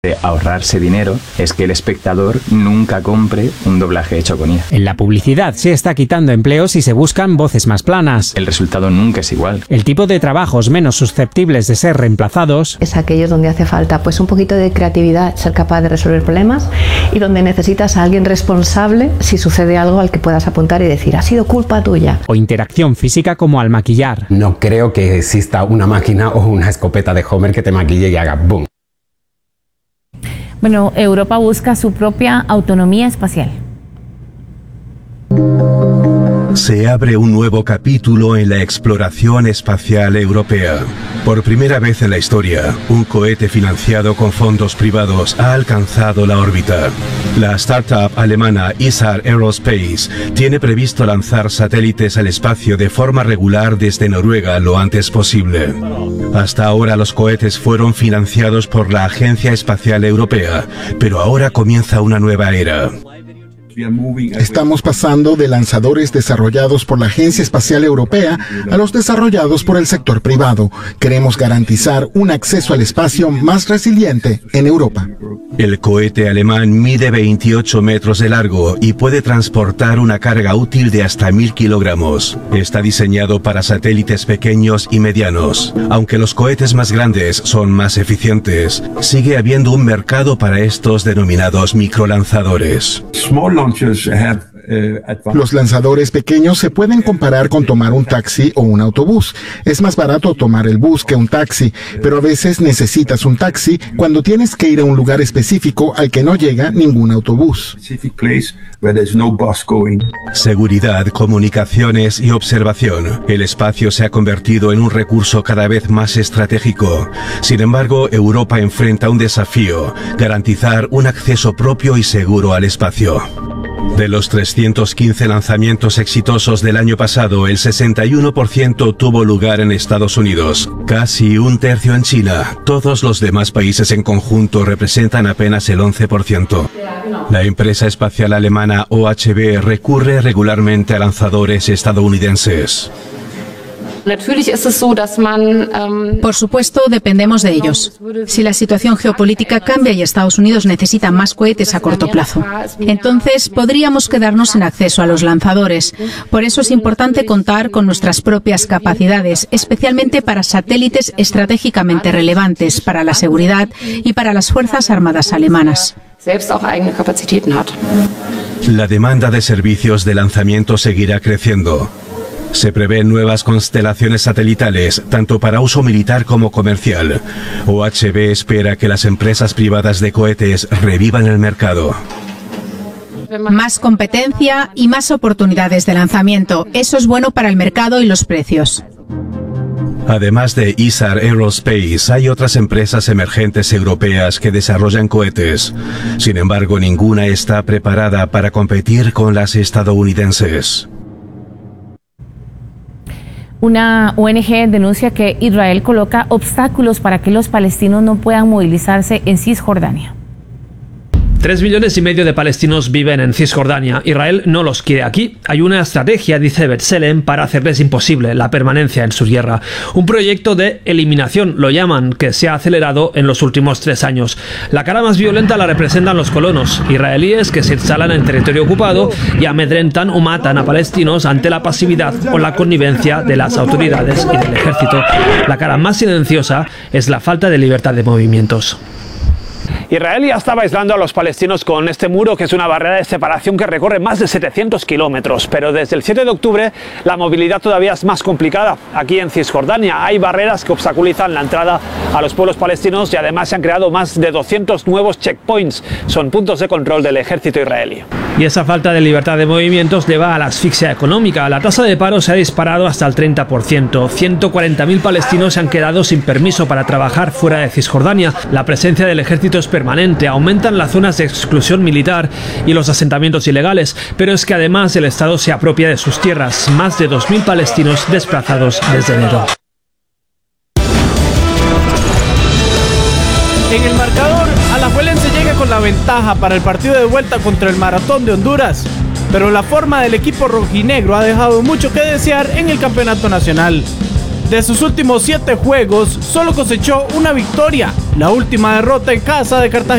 de ahorrarse dinero es que el espectador nunca compre un doblaje hecho con IA. En la publicidad se está quitando empleos y se buscan voces más planas. El resultado nunca es igual. El tipo de trabajos menos susceptibles de ser reemplazados es aquellos donde hace falta pues un poquito de creatividad, ser capaz de resolver problemas, y donde necesitas a alguien responsable si sucede algo al que puedas apuntar y decir, ha sido culpa tuya. O interacción física como al maquillar. No creo que exista una máquina o una escopeta de Homer que te maquille y haga boom. Bueno, Europa busca su propia autonomía espacial. Se abre un nuevo capítulo en la exploración espacial europea. Por primera vez en la historia, un cohete financiado con fondos privados ha alcanzado la órbita. La startup alemana Isar Aerospace tiene previsto lanzar satélites al espacio de forma regular desde Noruega lo antes posible. Hasta ahora los cohetes fueron financiados por la Agencia Espacial Europea, pero ahora comienza una nueva era. Estamos pasando de lanzadores desarrollados por la Agencia Espacial Europea a los desarrollados por el sector privado. Queremos garantizar un acceso al espacio más resiliente en Europa. El cohete alemán mide 28 metros de largo y puede transportar una carga útil de hasta 1000 kilogramos. Está diseñado para satélites pequeños y medianos. Aunque los cohetes más grandes son más eficientes, sigue habiendo un mercado para estos denominados microlanzadores. Los lanzadores pequeños se pueden comparar con tomar un taxi o un autobús. Es más barato tomar el bus que un taxi, pero a veces necesitas un taxi cuando tienes que ir a un lugar específico al que no llega ningún autobús. Seguridad, comunicaciones y observación. El espacio se ha convertido en un recurso cada vez más estratégico. Sin embargo, Europa enfrenta un desafío: garantizar un acceso propio y seguro al espacio. De los 315 lanzamientos exitosos del año pasado, el 61% tuvo lugar en Estados Unidos, casi un tercio en China. Todos los demás países en conjunto representan apenas el 11%. La empresa espacial alemana OHB recurre regularmente a lanzadores estadounidenses. Por supuesto, dependemos de ellos. Si la situación geopolítica cambia y Estados Unidos necesita más cohetes a corto plazo, entonces podríamos quedarnos sin acceso a los lanzadores. Por eso es importante contar con nuestras propias capacidades, especialmente para satélites estratégicamente relevantes para la seguridad y para las Fuerzas Armadas alemanas. La demanda de servicios de lanzamiento seguirá creciendo. Se prevén nuevas constelaciones satelitales, tanto para uso militar como comercial. OHB espera que las empresas privadas de cohetes revivan el mercado. Más competencia y más oportunidades de lanzamiento. Eso es bueno para el mercado y los precios. Además de Isar Aerospace, hay otras empresas emergentes europeas que desarrollan cohetes. Sin embargo, ninguna está preparada para competir con las estadounidenses. Una ONG denuncia que Israel coloca obstáculos para que los palestinos no puedan movilizarse en Cisjordania. 3,5 millones de palestinos viven en Cisjordania. Israel no los quiere aquí. Hay una estrategia, dice B'Tselem, para hacerles imposible la permanencia en su tierra. Un proyecto de eliminación, lo llaman, que se ha acelerado en los últimos 3 años. La cara más violenta la representan los colonos israelíes que se instalan en territorio ocupado y amedrentan o matan a palestinos ante la pasividad o la connivencia de las autoridades y del ejército. La cara más silenciosa es la falta de libertad de movimientos. Israel ya estaba aislando a los palestinos con este muro, que es una barrera de separación que recorre más de 700 kilómetros. Pero desde el 7 de octubre la movilidad todavía es más complicada. Aquí en Cisjordania hay barreras que obstaculizan la entrada a los pueblos palestinos y además se han creado más de 200 nuevos checkpoints. Son puntos de control del ejército israelí. Y esa falta de libertad de movimientos lleva a la asfixia económica. La tasa de paro se ha disparado hasta el 30%. 140.000 palestinos se han quedado sin permiso para trabajar fuera de Cisjordania. La presencia del ejército es permanente. Aumentan las zonas de exclusión militar y los asentamientos ilegales. Pero es que además el Estado se apropia de sus tierras. Más de 2.000 palestinos desplazados desde enero. En el marcador, Alajuelense llega con la ventaja para el partido de vuelta contra el Maratón de Honduras, pero la forma del equipo rojinegro ha dejado mucho que desear en el campeonato nacional. De sus últimos 7 juegos, solo cosechó una victoria, la última derrota en casa de Cartagena.